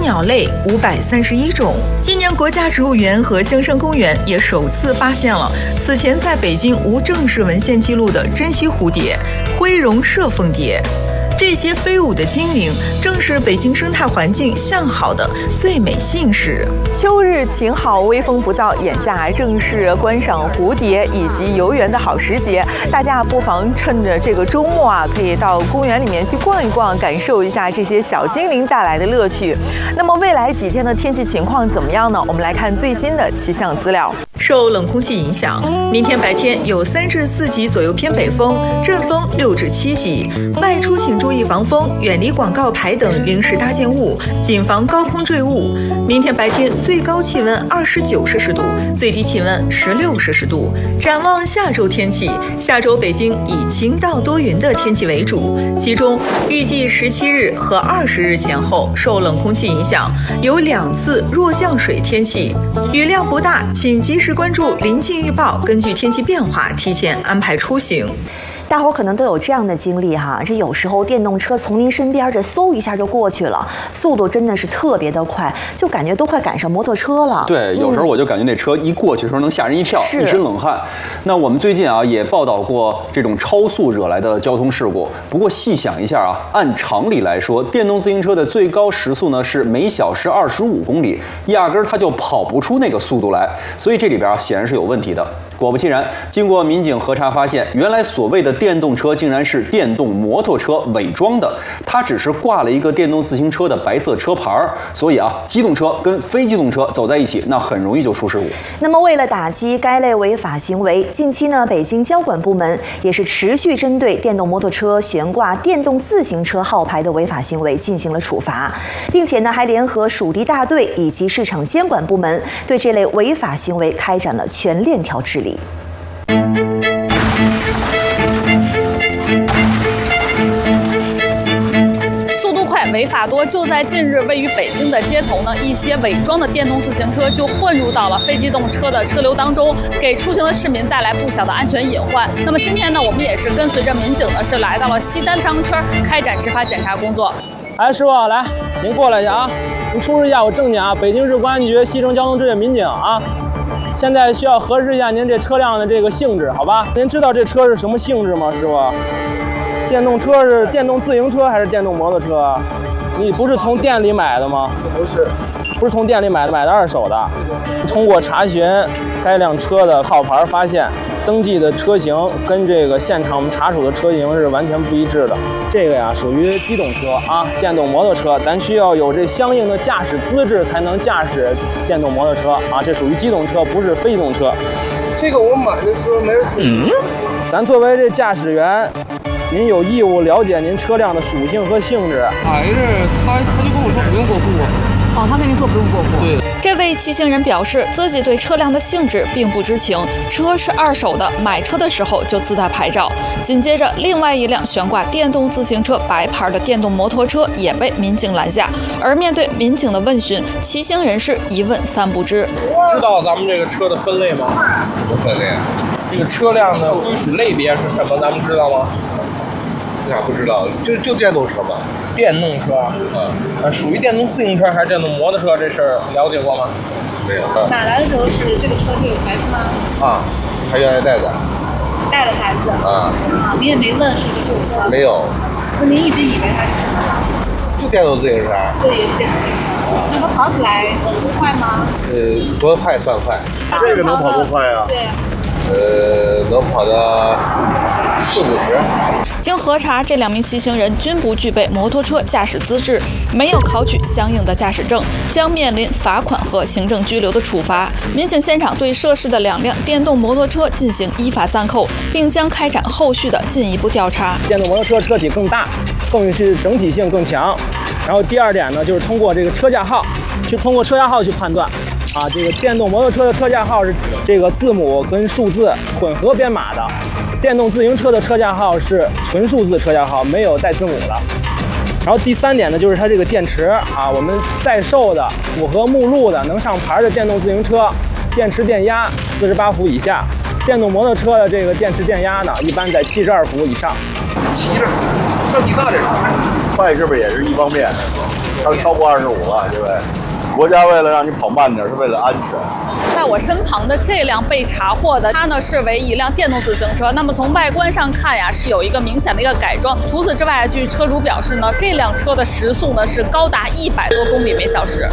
鸟类531种。今年国家植物园和香山公园也首次发现了此前在北京无正式文献记录的珍稀蝴蝶——灰绒射凤蝶。这些飞舞的精灵，正是北京生态环境向好的最美信使。秋日晴好，微风不燥，眼下正是观赏蝴蝶以及游园的好时节。大家不妨趁着这个周末可以到公园里面去逛一逛，感受一下这些小精灵带来的乐趣。那么未来几天的天气情况怎么样呢？我们来看最新的气象资料。受冷空气影响，明天白天有3至4级左右偏北风，阵风6至7级。外出请注意防风，远离广告牌等临时搭建物，谨防高空坠物。明天白天最高气温29摄氏度，最低气温16摄氏度。展望下周天气，下周北京以晴到多云的天气为主，其中预计17日和20日前后受冷空气影响，有2次弱降水天气，雨量不大，请及时关注临近预报，根据天气变化提前安排出行。 大伙儿可能都有这样的经历哈，这有时候电动车从您身边这嗖一下就过去了，速度真的是特别的快，就感觉都快赶上摩托车了。 对，有时候我就感觉那车一过去的时候能吓人一跳，一身冷汗。那我们最近也报道过这种超速惹来的交通事故。不过细想一下按常理来说，电动自行车的最高时速呢是每小时25公里，压根儿它就跑不出那个速度来，所以这里边显然是有问题的。果不其然，经过民警核查发现，原来所谓的电动车竟然是电动摩托车伪装的，它只是挂了一个电动自行车的白色车牌，所以机动车跟非机动车走在一起，那很容易就出事故。 那么为了打击该类违法行为，近期呢，北京交管部门也是持续针对电动摩托车悬挂电动自行车号牌的违法行为进行了处罚，并且呢，还联合属地大队以及市场监管部门对这类违法行为开展了全链条治理。 速度快，违法多。就在近日，位于北京的街头呢，一些伪装的电动自行车就混入到了非机动车的车流当中，给出行的市民带来不小的安全隐患。那么今天呢，我们也是跟随着民警呢，是来到了西单商圈，开展执法检查工作。 哎，师傅，来，您过来一下您出示一下我证件北京市公安局西城交通支队民警现在需要核实一下您这车辆的这个性质，好吧？您知道这车是什么性质吗，师傅？电动车是电动自行车还是电动摩托车？你不是从店里买的吗？不是从店里买的，买的二手的。通过查询该辆车的号牌，发现登记的车型跟这个现场我们查处的车型是完全不一致的。这个呀属于机动车电动摩托车，咱需要有这相应的驾驶资质才能驾驶电动摩托车这属于机动车，不是非机动车。 这个我买的时候没人听。 咱作为这驾驶员，您有义务了解您车辆的属性和性质。 他就跟我说不用过户。 他跟您说不用过户。 对。 这位骑行人表示，自己对车辆的性质并不知情，车是二手的，买车的时候就自带牌照。紧接着，另外一辆悬挂电动自行车白牌的电动摩托车也被民警拦下。而面对民警的问询，骑行人士一问三不知。 知道咱们这个车的分类吗？什么分类？这个车辆的归属类别是什么？咱们知道吗？ 咋不知道？就电动车嘛。 电动车，属于电动自行车还是电动摩托车？这事儿了解过吗？ 没有。 买来的时候是这个车就有牌子吗？ 他原来带的。 带的牌子。您也没问是不是有车？ 没有。 那您一直以为它是什么？ 就电动自行车。 这也是电动自行车。那它跑起来不快吗？ 多快算快。这个能跑多快啊？ 对。 能跑到40-50。 经核查，这2名骑行人均不具备摩托车驾驶资质，没有考取相应的驾驶证，将面临罚款和行政拘留的处罚。民警现场对涉事的2辆电动摩托车进行依法暂扣，并将开展后续的进一步调查。 电动摩托车车体更大，更是整体性更强。然后第二点呢，就是通过这个车架号，去判断。这个电动摩托车的车架号是这个字母跟数字混合编码的，电动自行车的车架号是纯数字车架号，没有带字母的。然后第3点呢，就是它这个电池我们在售的符合目录的能上牌的电动自行车，电池电压48伏以下；电动摩托车的这个电池电压呢，一般在72伏以上。 骑着车体大点骑，快是不是也是一方面？ 它超过25了，对不对？国家为了让你跑慢点，是为了安全。 在我身旁的这辆被查获的，它呢是为一辆电动自行车。那么从外观上看呀，是有一个明显的一个改装。除此之外，据车主表示呢，这辆车的时速呢是高达100多公里每小时。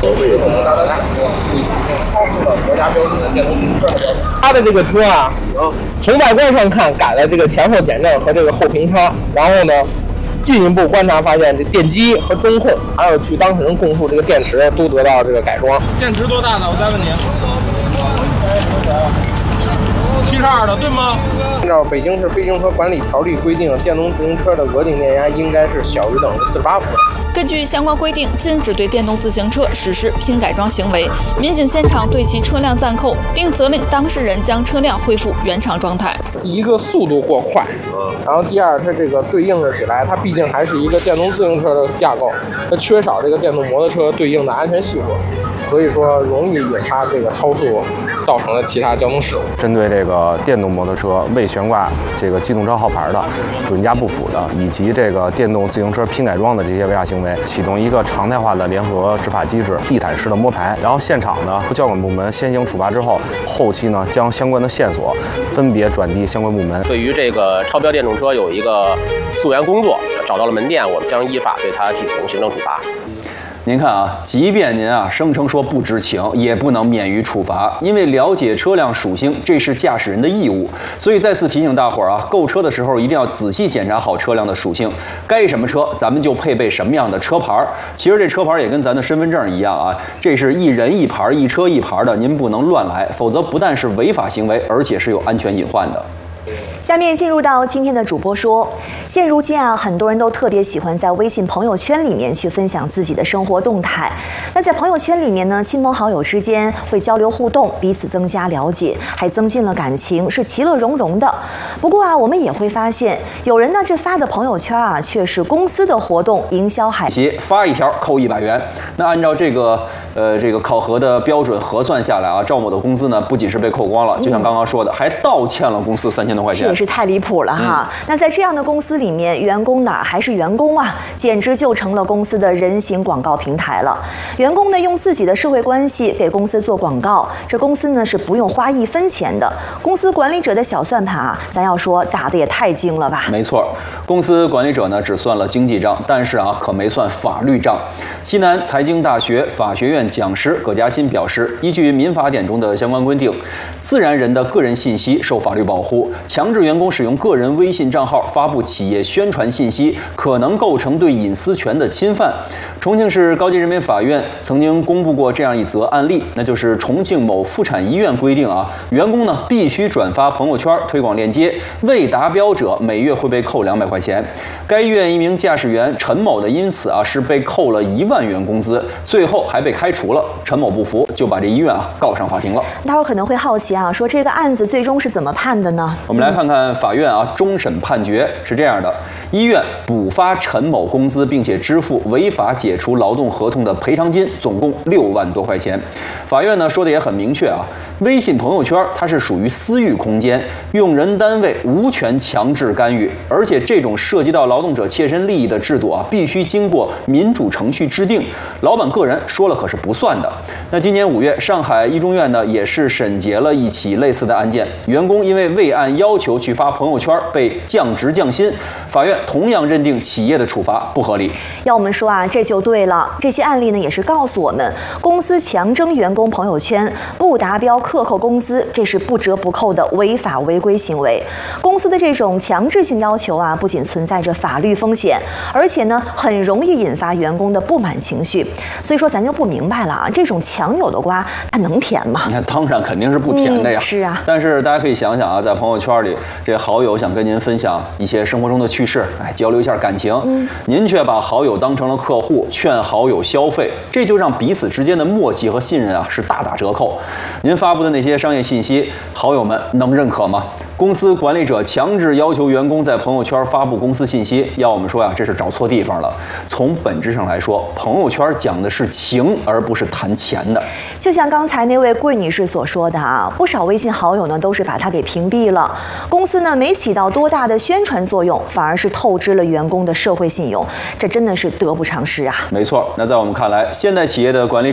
它的这个车啊，从外观上看改了这个前后减震和这个后平叉，然后呢，进一步观察发现，这电机和中控，还有去当事人供述这个电池都得到这个改装。电池多大呢？我再问你。72的，对吗？按照北京市飞行车管理条例规定，电动自行车的额定电压应该是小于等于48伏。 根据相关规定，禁止对电动自行车实施拼改装行为。民警现场对其车辆暂扣，并责令当事人将车辆恢复原厂状态。 第一个速度过快，然后第二，它这个对应的起来，它毕竟还是一个电动自行车的架构，它缺少这个电动摩托车对应的安全系数，所以说容易引发这个超速，造成了其他交通事故。 针对这个电动摩托车未悬挂这个机动车号牌的、准驾不符的，以及这个电动自行车拼改装的这些违法行为，启动一个常态化的联合执法机制，地毯式的摸排，然后现场呢交管部门先行处罚之后，后期呢将相关的线索分别转递相关部门。 对于这个超标电动车有一个溯源工作，找到了门店，我们将依法对它进行行政处罚。 您看啊，即便您声称说不知情，也不能免于处罚，因为了解车辆属性，这是驾驶人的义务。所以再次提醒大伙儿购车的时候一定要仔细检查好车辆的属性，该什么车咱们就配备什么样的车牌。其实这车牌也跟咱的身份证一样这是一人一牌、一车一牌的，您不能乱来，否则不但是违法行为，而且是有安全隐患的。 下面进入到今天的主播说，现如今很多人都特别喜欢在微信朋友圈里面去分享自己的生活动态。那在朋友圈里面呢，亲朋好友之间会交流互动，彼此增加了解，还增进了感情，是其乐融融的。不过我们也会发现，有人呢这发的朋友圈却是公司的活动营销海报， 发一条扣100元。那按照这个考核的标准核算下来赵某的工资呢不仅是被扣光了，就像刚刚说的，还倒欠了公司3000多块钱。 也是太离谱了那在这样的公司里面，员工哪还是员工简直就成了公司的人形广告平台了。员工呢用自己的社会关系给公司做广告，这公司呢是不用花1分钱的。公司管理者的小算盘咱要说打得也太精了吧？ 没错，公司管理者呢只算了经济账，但是可没算法律账。西南财经大学法学院讲师葛佳欣表示，依据民法典中的相关规定，自然人的个人信息受法律保护，强制员工使用个人微信账号发布企业宣传信息，可能构成对隐私权的侵犯。重庆市高级人民法院曾经公布过这样一则案例，那就是重庆某妇产医院规定员工呢必须转发朋友圈推广链接，未达标者每月会被扣200块钱。该医院一名驾驶员陈某的因此是被扣了1万元工资，最后还被开除了。陈某不服，就把这医院告上法庭了。 大伙可能会好奇说这个案子最终是怎么判的呢？ 我们来看看法院终审判决是这样的：医院补发陈某工资，并且支付违法解除劳动合同的赔偿金，总共6万多块钱。法院呢说的也很明确微信朋友圈它是属于私域空间，用人单位无权强制干预，而且这种涉及到劳动者切身利益的制度必须经过民主程序制定，老板个人说了可是不算的。那今年5月，上海一中院呢也是审结了一起类似的案件，员工因为未按要求去发朋友圈被降职降薪，法院同样认定企业的处罚不合理。 要我们说这就对了。这些案例呢也是告诉我们，公司强征员工朋友圈不达标克扣工资，这是不折不扣的违法违规行为。公司的这种强制性要求不仅存在着法律风险，而且呢很容易引发员工的不满情绪。所以说咱就不明白了这种强扭的瓜它能甜吗？ 那当然肯定是不甜的呀。 是但是大家可以想想在朋友圈里，这好友想跟您分享一些生活中的趣事，交流一下感情，您却把好友当成了客户，劝好友消费，这就让彼此之间的默契和信任是大打折扣。您发布的那些商业信息，好友们能认可吗？公司管理者强制要求员工在朋友圈发布公司信息，要我们说这是找错地方了。从本质上来说，朋友圈讲的是情，而不是谈钱的。 就像刚才那位桂女士所说的不少微信好友呢都是把她给屏蔽了。公司呢没起到多大的宣传作用，反而而是透支了员工的社会信用，这真的是得不偿失啊！ 没错，那在我们看来，现代企业的管理